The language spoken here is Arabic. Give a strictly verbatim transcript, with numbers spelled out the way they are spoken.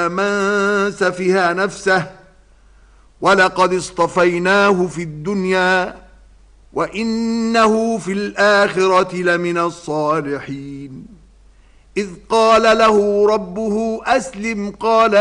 إلا من سفه نفسه ولقد اصطفيناه في الدنيا وإنه في الآخرة لمن الصالحين إذ قال له ربه أسلم قال